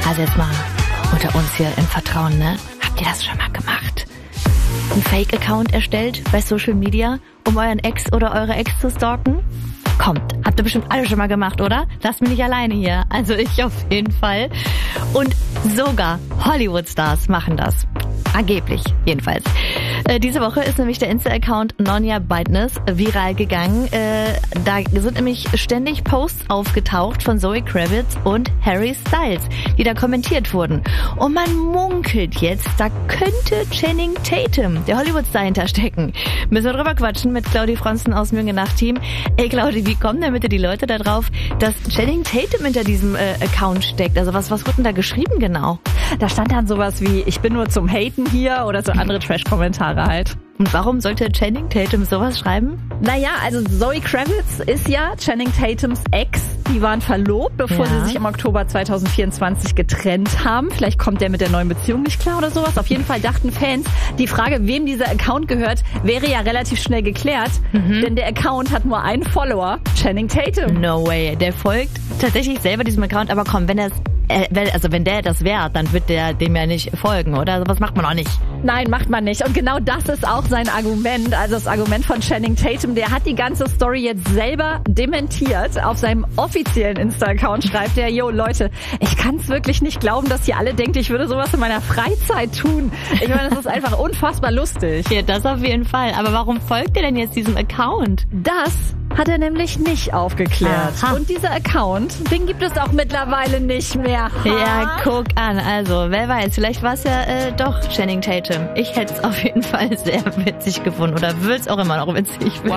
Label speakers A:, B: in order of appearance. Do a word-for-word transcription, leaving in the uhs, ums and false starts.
A: Also jetzt mal unter uns hier im Vertrauen, ne? Habt ihr das schon mal gemacht? Ein Fake-Account erstellt bei Social Media, um euren Ex oder eure Ex zu stalken? Kommt, habt ihr bestimmt alle schon mal gemacht, oder? Lasst mich nicht alleine hier. Also ich auf jeden Fall. Und sogar Hollywood-Stars machen das. Angeblich, jedenfalls. Äh, diese Woche ist nämlich der Insta-Account Nonya Bidness viral gegangen. Äh, da sind nämlich ständig Posts aufgetaucht von Zoe Kravitz und Harry Styles, die da kommentiert wurden. Und man munkelt jetzt, da könnte Channing Tatum, der Hollywood-Star, hinterstecken. Müssen wir drüber quatschen mit Claudi Fronsten aus Münge Nacht-Team. Ey Claudi, wie kommen denn bitte die Leute da drauf, dass Channing Tatum hinter diesem äh, Account steckt? Also was, was wird denn da geschrieben genau?
B: Da stand dann sowas wie, ich bin nur zum Haten hier oder so andere Trash-Kommentare halt.
A: Und warum sollte Channing Tatum sowas schreiben?
B: Naja, also Zoe Kravitz ist ja Channing Tatums Ex. Die waren verlobt, bevor
A: ja.
B: sie sich im Oktober zwanzig vierundzwanzig getrennt haben. Vielleicht kommt der mit der neuen Beziehung nicht klar oder sowas. Auf jeden Fall dachten Fans, die Frage, wem dieser Account gehört, wäre ja relativ schnell geklärt. Mhm. Denn der Account hat nur einen Follower, Channing Tatum.
A: No way. Der folgt tatsächlich selber diesem Account. Aber komm, wenn er also wenn der das wäre, dann wird der dem ja nicht folgen, oder? Also was macht man auch nicht.
B: Nein, macht man nicht. Und genau das ist auch sein Argument. Also das Argument von Channing Tatum, der hat die ganze Story jetzt selber dementiert. Auf seinem offiziellen Insta-Account schreibt er, yo Leute, ich kann es wirklich nicht glauben, dass ihr alle denkt, ich würde sowas in meiner Freizeit tun. Ich meine, das ist einfach unfassbar lustig.
A: Ja, das auf jeden Fall. Aber warum folgt ihr denn jetzt diesem Account?
B: Das hat er nämlich nicht aufgeklärt.
A: Aha.
B: Und dieser Account, den gibt es auch mittlerweile nicht mehr. Ha?
A: Ja, guck an. Also, wer weiß, vielleicht war es ja äh, doch Channing Tatum. Ich hätte es auf jeden Fall sehr witzig gefunden oder würde es auch immer noch witzig finden.